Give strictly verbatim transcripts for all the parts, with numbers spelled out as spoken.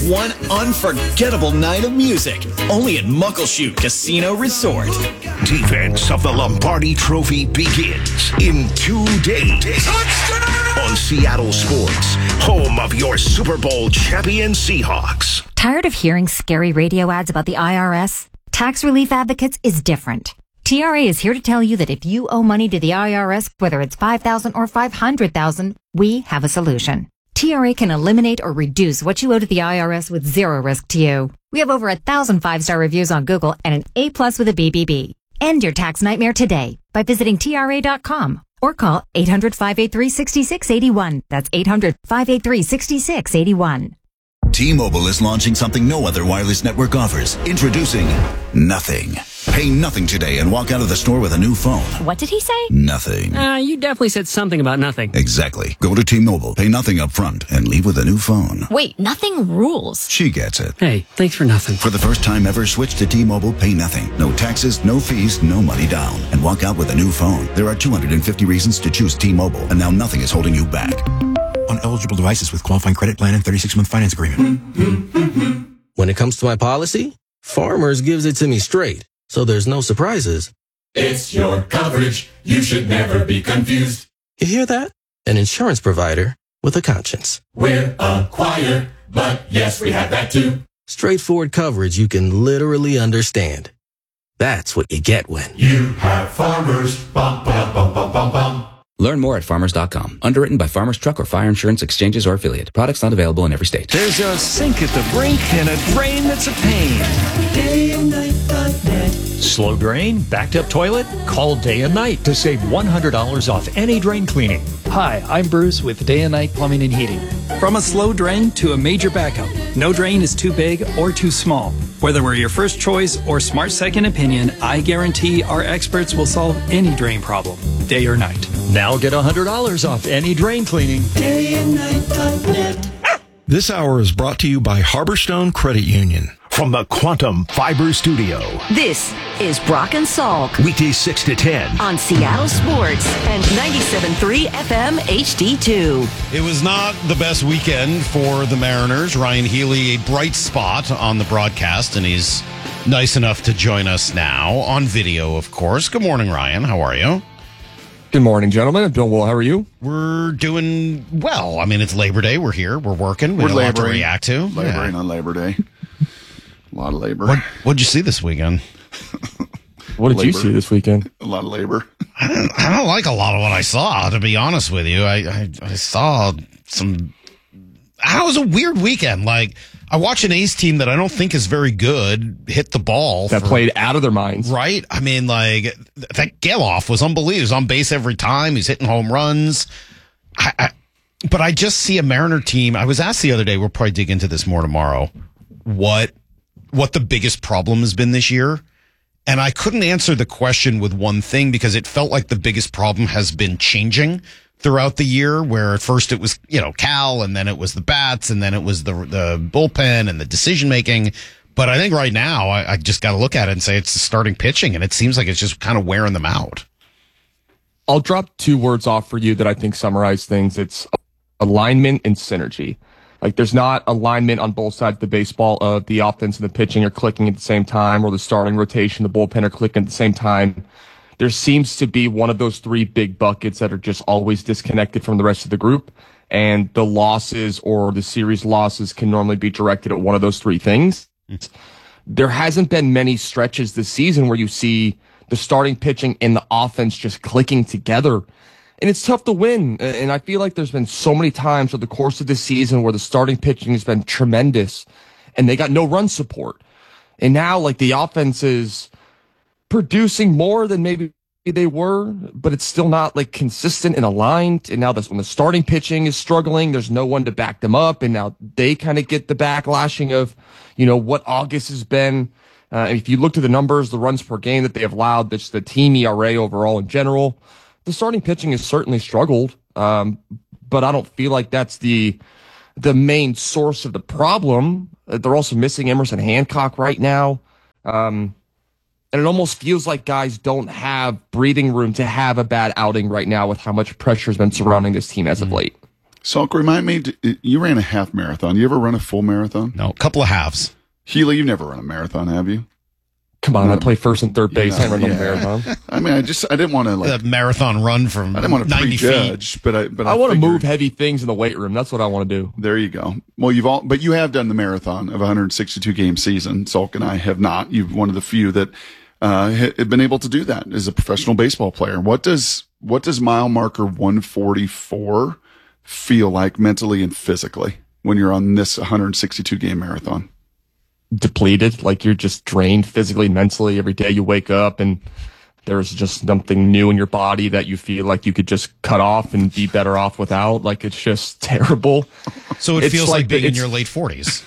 one unforgettable night of music. Only at Muckleshoot Casino Resort. Defense of the Lombardi Trophy begins in two days. Touchdown! On Seattle Sports, home of your Super Bowl champion Seahawks. Tired of hearing scary radio ads about the I R S? Tax Relief Advocates is different. T R A is here to tell you that if you owe money to the I R S, whether it's five thousand dollars or five hundred thousand dollars, we have a solution. T R A can eliminate or reduce what you owe to the I R S with zero risk to you. We have over a thousand five-star reviews on Google and an A plus with a B B B. End your tax nightmare today by visiting T R A dot com or call eight hundred, five eight three, six six eight one. That's eight hundred, five eight three, six six eight one. T-Mobile is launching something no other wireless network offers. Introducing Nothing. Pay nothing today and walk out of the store with a new phone. What did he say? Nothing. Uh, you definitely said something about nothing. Exactly. Go to T-Mobile, pay nothing up front, and leave with a new phone. Wait, nothing rules. She gets it. Hey, thanks for nothing. For the first time ever, switch to T-Mobile, pay nothing. No taxes, no fees, no money down. And walk out with a new phone. There are two hundred fifty reasons to choose T-Mobile, and now nothing is holding you back. On eligible devices with qualifying credit plan and thirty-six month finance agreement. When it comes to my policy, Farmers gives it to me straight, so there's no surprises. It's your coverage. You should never be confused. You hear that? An insurance provider with a conscience. We're a choir, but yes, we have that too. Straightforward coverage you can literally understand. That's what you get when you have Farmers. Bum, bum, bum, bum, bum, bum. Learn more at farmers dot com. Underwritten by Farmers Truck or Fire Insurance Exchanges or Affiliate. Products not available in every state. There's a sink at the brink and a drain that's a pain. day and night dot net. Slow drain? Backed up toilet? Call Day and Night to save one hundred dollars off any drain cleaning. Hi, I'm Bruce with Day and Night Plumbing and Heating. From a slow drain to a major backup, no drain is too big or too small. Whether we're your first choice or smart second opinion, I guarantee our experts will solve any drain problem, day or night. Now get one hundred dollars off any drain cleaning. day and night dot net. This hour is brought to you by Harborstone Credit Union. From the Quantum Fiber Studio. This is Brock and Salk. Weekdays six to ten. On Seattle Sports and ninety-seven point three F M H D two. It was not the best weekend for the Mariners. Ryan Healy, a bright spot on the broadcast, and he's nice enough to join us now on video, of course. Good morning, Ryan. How are you? Good morning, gentlemen. I'm doing well. How are you? We're doing well. I mean, it's Labor Day. We're here. We're working. We We're have a lot to laboring. react to. Laboring Yeah. on Labor Day. A lot of labor. What, what'd you see this weekend? What did Labor. you see this weekend? A lot of labor. I don't, I don't like a lot of what I saw, to be honest with you. I, I, I saw some... It was a weird weekend. Like, I watch an A's team that I don't think is very good hit the ball. That for, played out of their minds. Right? I mean, like, that Geloff was unbelievable. He was on base every time. He's hitting home runs. I, I, but I just see a Mariner team. I was asked the other day, we'll probably dig into this more tomorrow, what what the biggest problem has been this year. And I couldn't answer the question with one thing because it felt like the biggest problem has been changing throughout the year, where at first it was, you know, Cal, and then it was the bats, and then it was the the bullpen and the decision making. But I think right now I, I just got to look at it and say it's the starting pitching, and it seems like it's just kind of wearing them out. I'll drop two words off for you that I think summarize things. It's alignment and synergy. Like, there's not alignment on both sides of the baseball of the offense and the pitching are clicking at the same time, or the starting rotation, the bullpen are clicking at the same time. There seems to be one of those three big buckets that are just always disconnected from the rest of the group. And the losses or the series losses can normally be directed at one of those three things. Mm. There hasn't been many stretches this season where you see the starting pitching and the offense just clicking together. And it's tough to win. And I feel like there's been so many times over the course of this season where the starting pitching has been tremendous and they got no run support. And now, like, the offense is producing more than maybe they were, but it's still not, like, consistent and aligned. And now this, when the starting pitching is struggling, there's no one to back them up. And now they kind of get the backlashing of, you know, what August has been. Uh, if you look at the numbers, the runs per game that they have allowed, that's the team E R A overall in general, the starting pitching has certainly struggled, um, but I don't feel like that's the the main source of the problem. Uh, they're also missing Emerson Hancock right now, um, and it almost feels like guys don't have breathing room to have a bad outing right now with how much pressure has been surrounding this team as of late. Salk, remind me, you ran a half marathon. You ever run a full marathon? No, a couple of halves. Healy, you've never run a marathon, have you? Come on, no. I play first and third base. Yeah, I run yeah. a marathon. I mean, I just I didn't want to like a marathon run from I didn't want to prejudge, feet. but I but I, I want to move heavy things in the weight room. That's what I want to do. There you go. Well, you've all, but you have done the marathon of a one hundred sixty-two game season. Salk and I have not. You've one of the few that uh, have been able to do that as a professional baseball player. What does what does mile marker one forty-four feel like mentally and physically when you're on this one hundred sixty-two game marathon? Depleted, like you're just drained physically, mentally. Every day you wake up and there's just something new in your body that you feel like you could just cut off and be better off without. Like it's just terrible. So it it's feels like, like being the, in your late forties.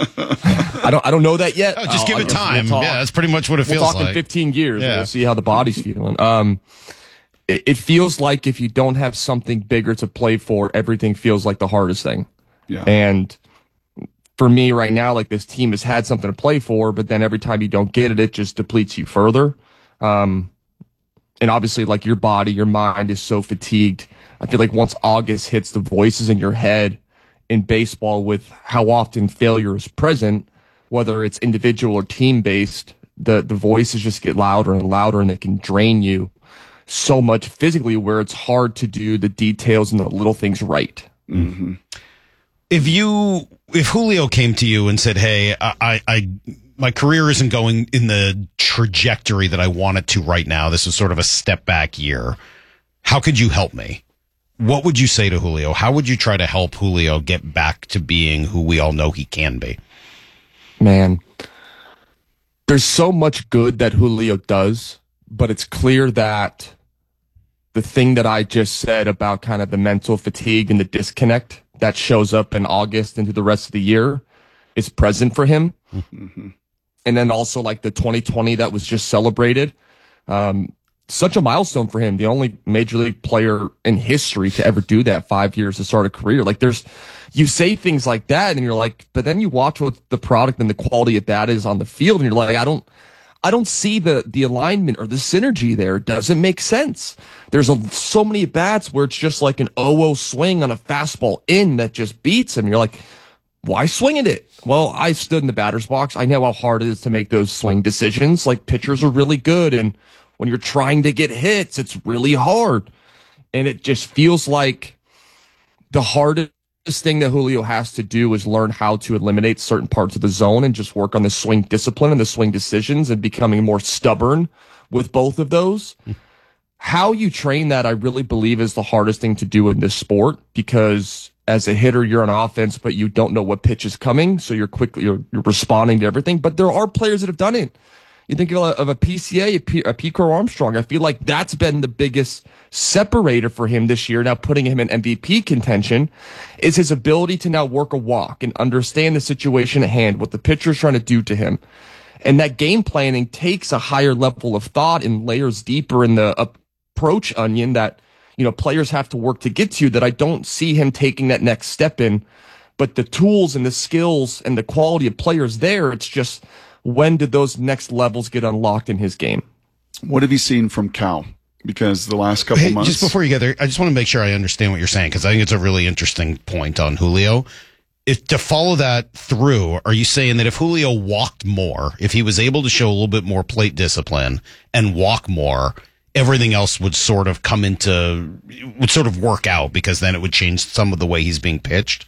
I don't. I don't know that yet. Oh, just give I'll, it time. We'll yeah, that's pretty much what it we'll feels talk like. In fifteen years, yeah. We'll see how the body's feeling. Um, it, it feels like if you don't have something bigger to play for, everything feels like the hardest thing. Yeah, and. For me right now, like this team has had something to play for, but then every time you don't get it, it just depletes you further. Um, and obviously, like your body, your mind is so fatigued. I feel like once August hits, the voices in your head in baseball with how often failure is present, whether it's individual or team based, the, the voices just get louder and louder and they can drain you so much physically where it's hard to do the details and the little things right. Mm-hmm. If you, if Julio came to you and said, "Hey, I, I, my career isn't going in the trajectory that I want it to right now. This is sort of a step back year. How could you help me?" What would you say to Julio? How would you try to help Julio get back to being who we all know he can be? Man, there's so much good that Julio does, but it's clear that the thing that I just said about kind of the mental fatigue and the disconnect that shows up in August into the rest of the year is present for him. Mm-hmm. And then also like the twenty twenty that was just celebrated. Um, such a milestone for him. The only major league player in history to ever do that, five years to start a career. Like there's, you say things like that and you're like, but then you watch what the product and the quality of that is on the field and you're like, I don't, I don't see the, the alignment or the synergy there. It doesn't make sense. There's a, so many bats where it's just like an oh oh swing on a fastball in that just beats him. You're like, why swing at it? Well, I stood in the batter's box. I know how hard it is to make those swing decisions. Like pitchers are really good. And when you're trying to get hits, it's really hard. And it just feels like the hardest thing that Julio has to do is learn how to eliminate certain parts of the zone and just work on the swing discipline and the swing decisions and becoming more stubborn with both of those. How you train that, I really believe, is the hardest thing to do in this sport, because as a hitter, you're on offense, but you don't know what pitch is coming. So you're quickly, you're, you're responding to everything. But there are players that have done it. You think of a, of a P C A, a, P, a Pico Armstrong. I feel like that's been the biggest separator for him this year, now putting him in M V P contention, is his ability to now work a walk and understand the situation at hand, what the pitcher's trying to do to him. And that game planning takes a higher level of thought and layers deeper in the approach onion that, you know, players have to work to get to, that I don't see him taking that next step in. But the tools and the skills and the quality of players there, it's just, when did those next levels get unlocked in his game? What have you seen from Cal? Because the last couple hey, months. Just before you get there, I just want to make sure I understand what you're saying, because I think it's a really interesting point on Julio. If to follow that through, are you saying that if Julio walked more, if he was able to show a little bit more plate discipline and walk more, everything else would sort of come into, would sort of work out, because then it would change some of the way he's being pitched?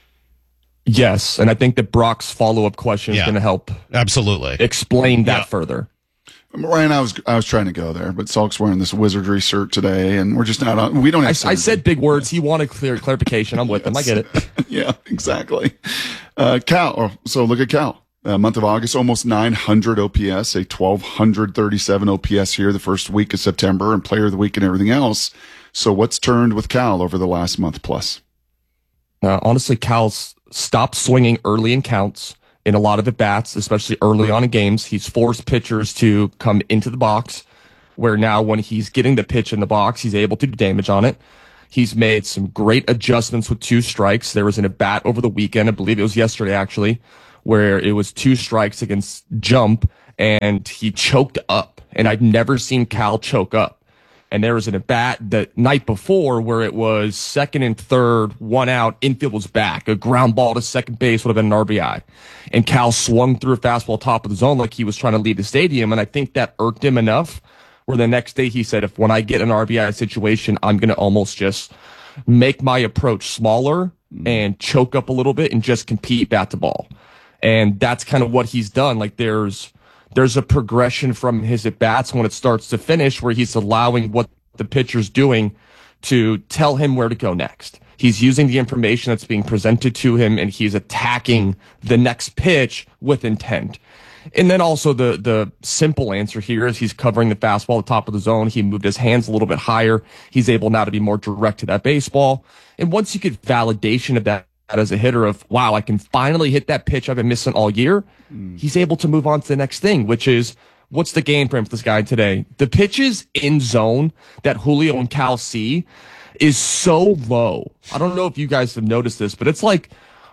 Yes, and I think that Brock's follow-up question is Yeah. going to help Absolutely. explain that Yeah. further. Ryan, I was I was trying to go there, but Salk's wearing this wizardry shirt today, and we're just not on. We don't have. I, I said big words. He wanted clear clarification. I'm with him. I get it. Yeah, exactly. Uh, Cal. Oh, so look at Cal. Uh, month of August, almost nine hundred O P S, a twelve thirty-seven O P S here the first week of September, and Player of the Week and everything else. So what's turned with Cal over the last month plus? Uh, honestly, Cal's stopped swinging early in counts in a lot of at bats, especially early on in games. He's forced pitchers to come into the box, where now when he's getting the pitch in the box, he's able to do damage on it. He's made some great adjustments with two strikes. There was an at bat over the weekend, I believe it was yesterday actually, where it was two strikes against Jump, and he choked up. And I've never seen Cal choke up. And there was an at-bat the night before where it was second and third, one out, infield was back. A ground ball to second base would have been an R B I. And Cal swung through a fastball top of the zone like he was trying to leave the stadium. And I think that irked him enough where the next day he said, if when I get an R B I situation, I'm going to almost just make my approach smaller and choke up a little bit and just compete bat to ball. And that's kind of what he's done. Like there's there's a progression from his at-bats when it starts to finish where he's allowing what the pitcher's doing to tell him where to go next. He's using the information that's being presented to him, and he's attacking the next pitch with intent. And then also the the simple answer here is he's covering the fastball at the top of the zone. He moved his hands a little bit higher. He's able now to be more direct to that baseball. And once you get validation of that as a hitter of, wow, I can finally hit that pitch I've been missing all year, mm. he's able to move on to the next thing, which is, what's the game plan for this guy today? The pitches in zone that Julio and Cal see is so low. I don't know if you guys have noticed this, but it's like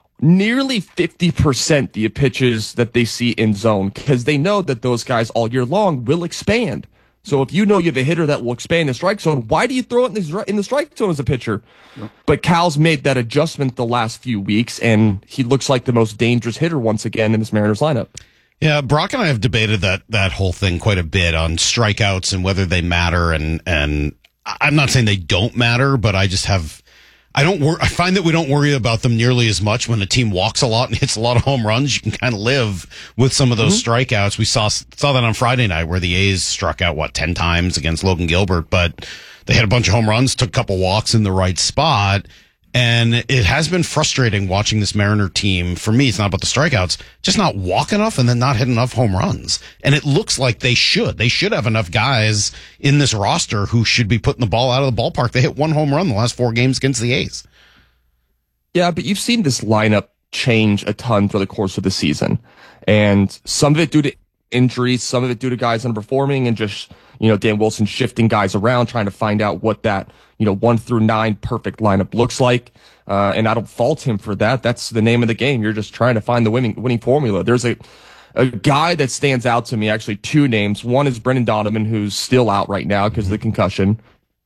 nearly fifty percent the pitches that they see in zone because they know that those guys all year long will expand. So if you know you have a hitter that will expand the strike zone, why do you throw it in the, in the strike zone as a pitcher? Yep. But Cal's made that adjustment the last few weeks, and he looks like the most dangerous hitter once again in this Mariners lineup. Yeah, Brock and I have debated that that whole thing quite a bit on strikeouts and whether they matter. And and I'm not saying they don't matter, but I just have I don't wor- I find that we don't worry about them nearly as much when a team walks a lot and hits a lot of home runs. You can kind of live with some of those mm-hmm. strikeouts. We saw saw that on Friday night where the A's struck out what ten times against Logan Gilbert, but they had a bunch of home runs, took a couple walks in the right spot. And it has been frustrating watching this Mariner team. For me, it's not about the strikeouts, just not walk enough and then not hit enough home runs. And it looks like they should. They should have enough guys in this roster who should be putting the ball out of the ballpark. They hit one home run the last four games against the A's. Yeah, but you've seen this lineup change a ton for the course of the season. And some of it due to injuries, some of it due to guys underperforming and just, you know, Dan Wilson shifting guys around, trying to find out what that, you know, one through nine perfect lineup looks like. Uh, and I don't fault him for that. That's the name of the game. You're just trying to find the winning, winning formula. There's a, a guy that stands out to me, actually two names. One is Brendan Donovan, who's still out right now because of the concussion.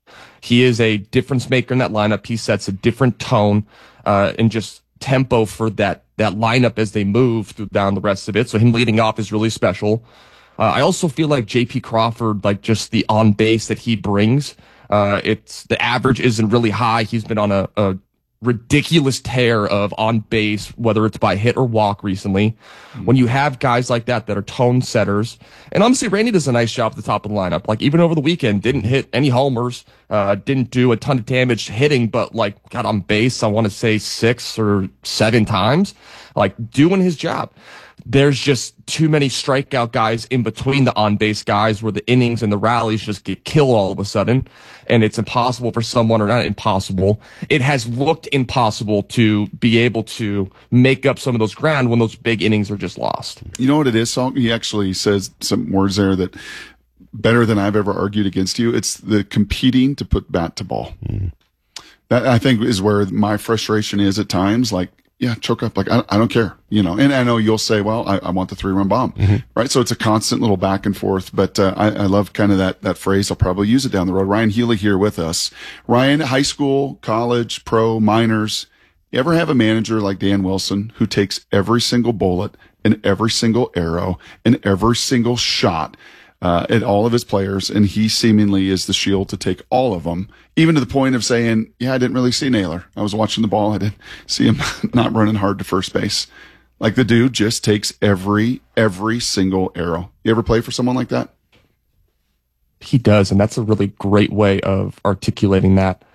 He is a difference maker in that lineup. He sets a different tone, uh, and just tempo for that, that lineup as they move through down the rest of it. So him leading off is really special. Uh, I also feel like J P Crawford, like just the on base that he brings, uh, it's the average isn't really high. He's been on a, a ridiculous tear of on base, whether it's by hit or walk recently. Mm-hmm. When you have guys like that that are tone setters, and honestly, Randy does a nice job at the top of the lineup. Like even over the weekend, didn't hit any homers, uh, didn't do a ton of damage hitting, but like got on base, I want to say six or seven times, like doing his job. There's just too many strikeout guys in between the on-base guys where the innings and the rallies just get killed all of a sudden, and it's impossible for someone, or not impossible, it has looked impossible to be able to make up some of those ground when those big innings are just lost. You know what it is, Salk? He actually says some words there that better than I've ever argued against you. It's the competing to put bat to ball. Mm. That, I think, is where my frustration is at times, like, yeah, choke up. Like, I, I don't care, you know, and I know you'll say, well, I, I want the three run bomb, mm-hmm. right? So it's a constant little back and forth, but, uh, I, I love kind of that, that phrase. I'll probably use it down the road. Ryan Healy here with us. Ryan, high school, college, pro, minors. You ever have a manager like Dan Wilson who takes every single bullet and every single arrow and every single shot, uh, at all of his players, and he seemingly is the shield to take all of them, even to the point of saying, yeah, I didn't really see Naylor. I was watching the ball. I didn't see him not running hard to first base. Like, the dude just takes every, every single arrow. You ever play for someone like that? He does, and that's a really great way of articulating that.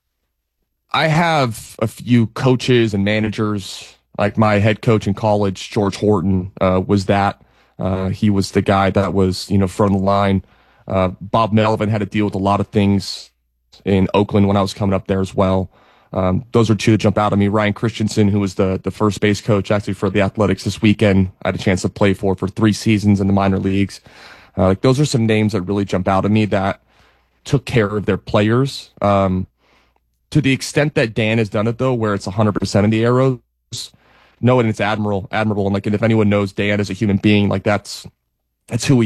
I have a few coaches and managers, like my head coach in college, George Horton, uh, was that. Uh, he was the guy that was, you know, front of the line. Uh, Bob Melvin had to deal with a lot of things in Oakland when I was coming up there as well. Um, those are two that jump out at me. Ryan Christensen, who was the, the first base coach actually for the Athletics this weekend, I had a chance to play for for three seasons in the minor leagues. Uh, like those are some names that really jump out at me that took care of their players. Um, to the extent that Dan has done it though, where it's one hundred percent of the arrows, no, and it's admirable, admirable. And like, and if anyone knows Dan as a human being, like that's, that's who he